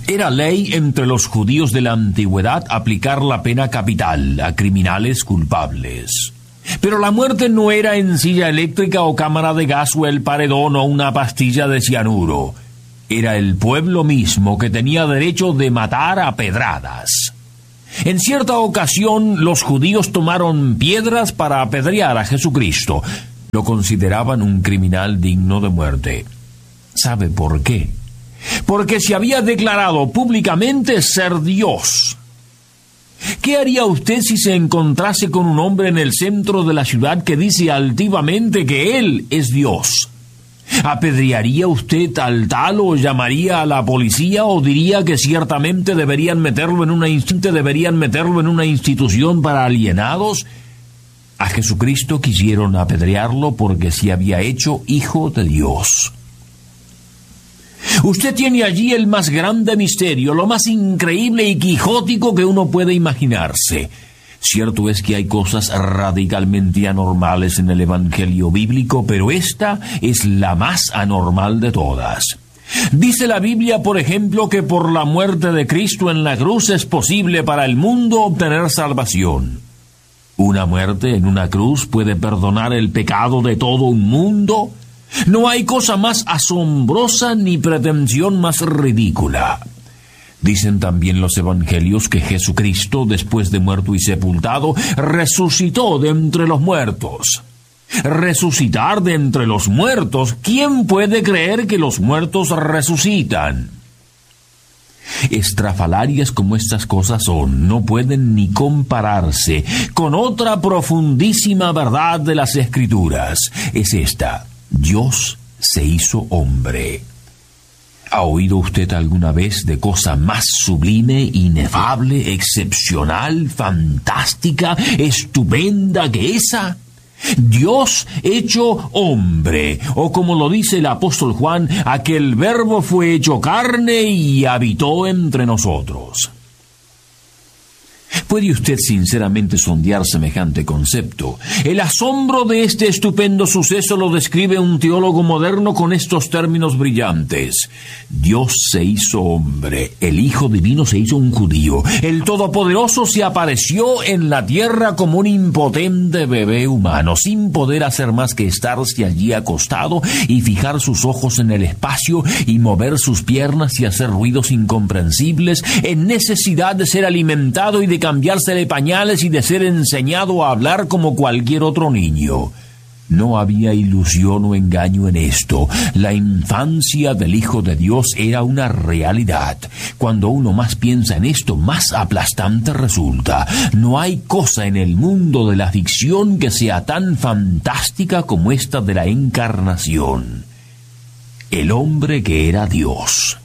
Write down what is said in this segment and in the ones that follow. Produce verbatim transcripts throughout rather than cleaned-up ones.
Era ley entre los judíos de la antigüedad aplicar la pena capital a criminales culpables. Pero la muerte no era en silla eléctrica o cámara de gas o el paredón o una pastilla de cianuro. Era el pueblo mismo que tenía derecho de matar a pedradas. En cierta ocasión, los judíos tomaron piedras para apedrear a Jesucristo. Lo consideraban un criminal digno de muerte. ¿Sabe por qué? Porque se había declarado públicamente ser Dios. ¿Qué haría usted si se encontrase con un hombre en el centro de la ciudad que dice altivamente que él es Dios? ¿Apedrearía usted al tal o llamaría a la policía o diría que ciertamente deberían meterlo en una inst- deberían meterlo en una institución para alienados? A Jesucristo quisieron apedrearlo porque se había hecho hijo de Dios. Usted tiene allí el más grande misterio, lo más increíble y quijótico que uno puede imaginarse. Cierto es que hay cosas radicalmente anormales en el Evangelio bíblico, pero esta es la más anormal de todas. Dice la Biblia, por ejemplo, que por la muerte de Cristo en la cruz es posible para el mundo obtener salvación. ¿Una muerte en una cruz puede perdonar el pecado de todo un mundo? No hay cosa más asombrosa ni pretensión más ridícula. Dicen también los evangelios que Jesucristo, después de muerto y sepultado, resucitó de entre los muertos. Resucitar de entre los muertos, ¿quién puede creer que los muertos resucitan? Estrafalarias como estas cosas son, no pueden ni compararse con otra profundísima verdad de las Escrituras. Es esta: Dios se hizo hombre. ¿Ha oído usted alguna vez de cosa más sublime, inefable, excepcional, fantástica, estupenda que esa? Dios hecho hombre, o como lo dice el apóstol Juan, aquel verbo fue hecho carne y habitó entre nosotros. ¿Puede usted sinceramente sondear semejante concepto? El asombro de este estupendo suceso lo describe un teólogo moderno con estos términos brillantes: Dios se hizo hombre, el Hijo Divino se hizo un judío, el Todopoderoso se apareció en la tierra como un impotente bebé humano, sin poder hacer más que estarse allí acostado y fijar sus ojos en el espacio y mover sus piernas y hacer ruidos incomprensibles, en necesidad de ser alimentado y de cambiársele pañales y de ser enseñado a hablar como cualquier otro niño. No había ilusión o engaño en esto. La infancia del Hijo de Dios era una realidad. Cuando uno más piensa en esto, más aplastante resulta. No hay cosa en el mundo de la ficción que sea tan fantástica como esta de la encarnación. El hombre que era Dios.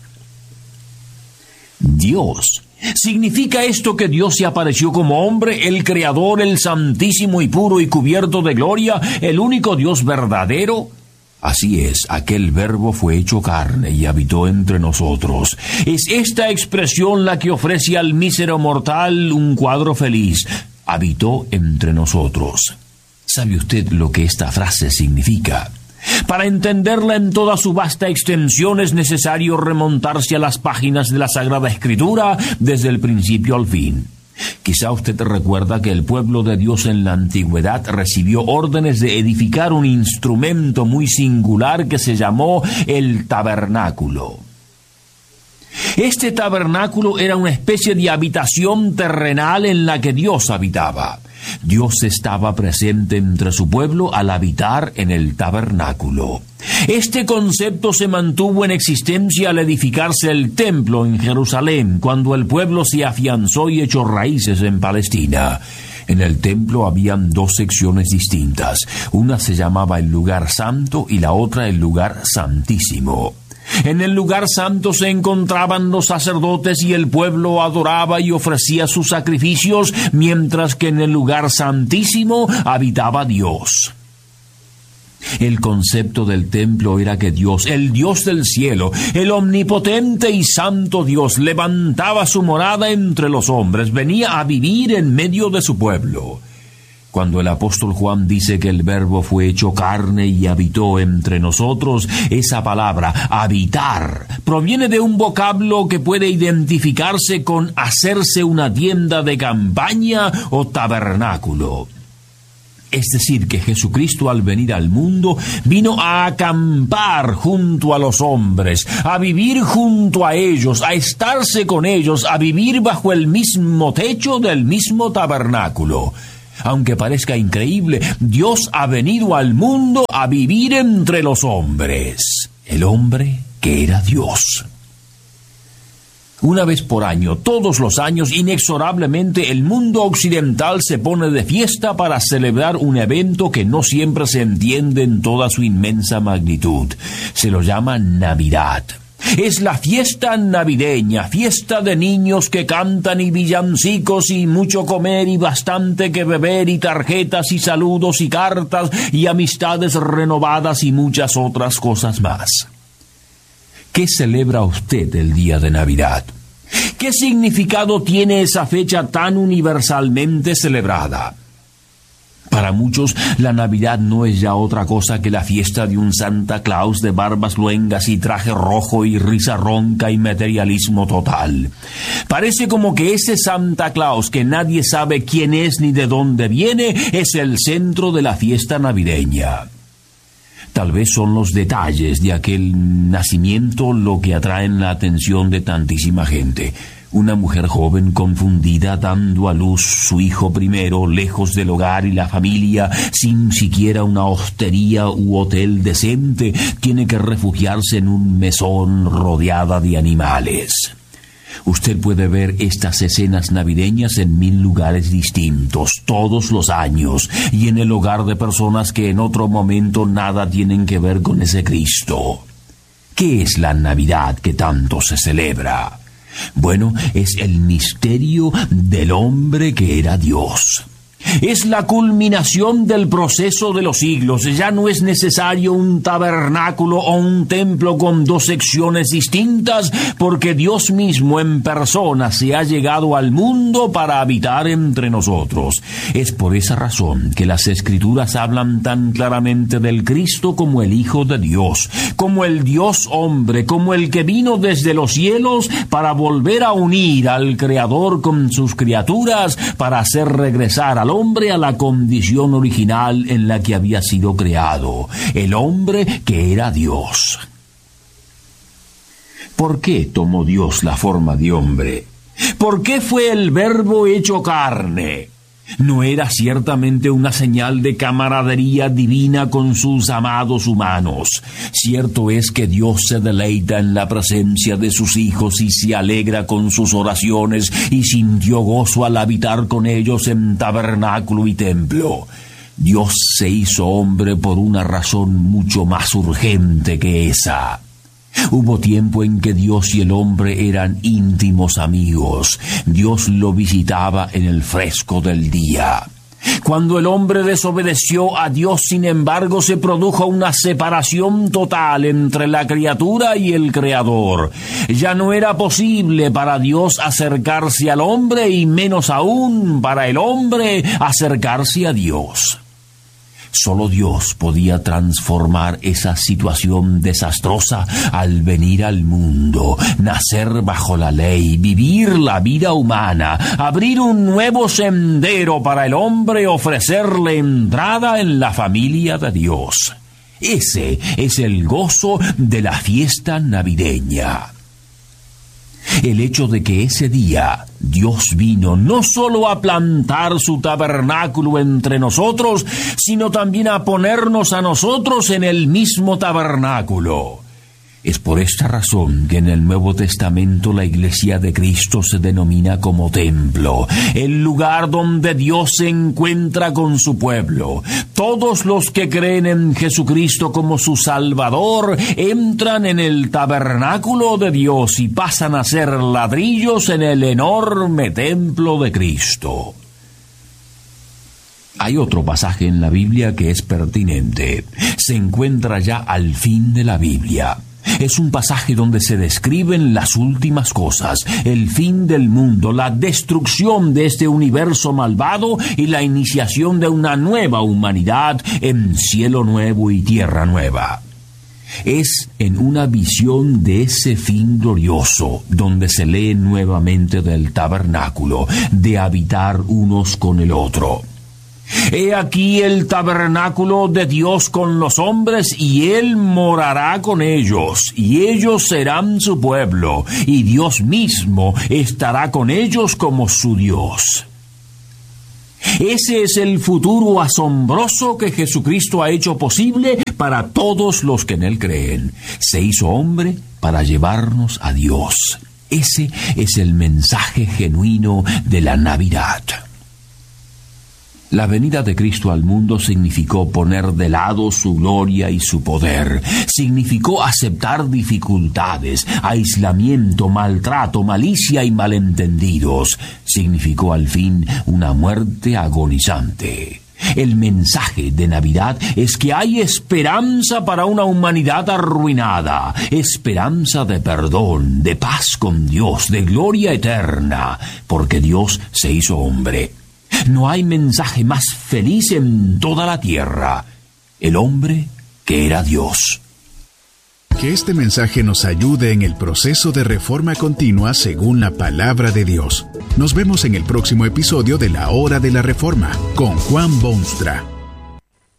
Dios. ¿Significa esto que Dios se apareció como hombre, el Creador, el Santísimo y puro y cubierto de gloria, el único Dios verdadero? Así es, aquel verbo fue hecho carne y habitó entre nosotros. Es esta expresión la que ofrece al mísero mortal un cuadro feliz: habitó entre nosotros. ¿Sabe usted lo que esta frase significa? Para entenderla en toda su vasta extensión es necesario remontarse a las páginas de la Sagrada Escritura desde el principio al fin. Quizá usted recuerda que el pueblo de Dios en la antigüedad recibió órdenes de edificar un instrumento muy singular que se llamó el tabernáculo. Este tabernáculo era una especie de habitación terrenal en la que Dios habitaba. Dios estaba presente entre su pueblo al habitar en el tabernáculo. Este concepto se mantuvo en existencia al edificarse el templo en Jerusalén, cuando el pueblo se afianzó y echó raíces en Palestina. En el templo habían dos secciones distintas. Una se llamaba el lugar santo y la otra el lugar santísimo. En el lugar santo se encontraban los sacerdotes y el pueblo adoraba y ofrecía sus sacrificios, mientras que en el lugar santísimo habitaba Dios. El concepto del templo era que Dios, el Dios del cielo, el omnipotente y santo Dios, levantaba su morada entre los hombres, venía a vivir en medio de su pueblo. Cuando el apóstol Juan dice que el Verbo fue hecho carne y habitó entre nosotros, esa palabra, habitar, proviene de un vocablo que puede identificarse con hacerse una tienda de campaña o tabernáculo. Es decir, que Jesucristo al venir al mundo vino a acampar junto a los hombres, a vivir junto a ellos, a estarse con ellos, a vivir bajo el mismo techo del mismo tabernáculo. Aunque parezca increíble, Dios ha venido al mundo a vivir entre los hombres. El hombre que era Dios. Una vez por año, todos los años, inexorablemente, el mundo occidental se pone de fiesta para celebrar un evento que no siempre se entiende en toda su inmensa magnitud. Se lo llama Navidad. Es la fiesta navideña, fiesta de niños que cantan y villancicos y mucho comer y bastante que beber y tarjetas y saludos y cartas y amistades renovadas y muchas otras cosas más. ¿Qué celebra usted el día de Navidad? ¿Qué significado tiene esa fecha tan universalmente celebrada? Para muchos, la Navidad no es ya otra cosa que la fiesta de un Santa Claus de barbas luengas y traje rojo y risa ronca y materialismo total. Parece como que ese Santa Claus, que nadie sabe quién es ni de dónde viene, es el centro de la fiesta navideña. Tal vez son los detalles de aquel nacimiento lo que atraen la atención de tantísima gente. Una mujer joven confundida dando a luz su hijo primero, lejos del hogar y la familia, sin siquiera una hostería u hotel decente, tiene que refugiarse en un mesón rodeada de animales. Usted puede ver estas escenas navideñas en mil lugares distintos, todos los años, y en el hogar de personas que en otro momento nada tienen que ver con ese Cristo. ¿Qué es la Navidad que tanto se celebra? Bueno, es el misterio del hombre que era Dios. Es la culminación del proceso de los siglos. Ya no es necesario un tabernáculo o un templo con dos secciones distintas, porque Dios mismo en persona se ha llegado al mundo para habitar entre nosotros. Es por esa razón que las Escrituras hablan tan claramente del Cristo como el Hijo de Dios, como el Dios hombre, como el que vino desde los cielos para volver a unir al Creador con sus criaturas, para hacer regresar al hombre a la condición original en la que había sido creado, el hombre que era Dios. ¿Por qué tomó Dios la forma de hombre? ¿Por qué fue el Verbo hecho carne? ¿No era ciertamente una señal de camaradería divina con sus amados humanos? Cierto es que Dios se deleita en la presencia de sus hijos y se alegra con sus oraciones, y sintió gozo al habitar con ellos en tabernáculo y templo. Dios se hizo hombre por una razón mucho más urgente que esa. Hubo tiempo en que Dios y el hombre eran íntimos amigos. Dios lo visitaba en el fresco del día. Cuando el hombre desobedeció a Dios, sin embargo, se produjo una separación total entre la criatura y el Creador. Ya no era posible para Dios acercarse al hombre, y menos aún para el hombre acercarse a Dios. Solo Dios podía transformar esa situación desastrosa al venir al mundo, nacer bajo la ley, vivir la vida humana, abrir un nuevo sendero para el hombre, ofrecerle entrada en la familia de Dios. Ese es el gozo de la fiesta navideña. El hecho de que ese día Dios vino no solo a plantar su tabernáculo entre nosotros, sino también a ponernos a nosotros en el mismo tabernáculo. Es por esta razón que en el Nuevo Testamento la Iglesia de Cristo se denomina como templo, el lugar donde Dios se encuentra con su pueblo. Todos los que creen en Jesucristo como su Salvador entran en el tabernáculo de Dios y pasan a ser ladrillos en el enorme templo de Cristo. Hay otro pasaje en la Biblia que es pertinente. Se encuentra ya al fin de la Biblia. Es un pasaje donde se describen las últimas cosas, el fin del mundo, la destrucción de este universo malvado y la iniciación de una nueva humanidad en cielo nuevo y tierra nueva. Es en una visión de ese fin glorioso donde se lee nuevamente del tabernáculo, de habitar unos con el otro. He aquí el tabernáculo de Dios con los hombres, y Él morará con ellos, y ellos serán su pueblo, y Dios mismo estará con ellos como su Dios. Ese es el futuro asombroso que Jesucristo ha hecho posible para todos los que en Él creen. Se hizo hombre para llevarnos a Dios. Ese es el mensaje genuino de la Navidad. La venida de Cristo al mundo significó poner de lado su gloria y su poder. Significó aceptar dificultades, aislamiento, maltrato, malicia y malentendidos. Significó al fin una muerte agonizante. El mensaje de Navidad es que hay esperanza para una humanidad arruinada, esperanza de perdón, de paz con Dios, de gloria eterna, porque Dios se hizo hombre. No hay mensaje más feliz en toda la tierra. El hombre que era Dios. Que este mensaje nos ayude en el proceso de reforma continua según la palabra de Dios. Nos vemos en el próximo episodio de La Hora de la Reforma con Juan Boonstra.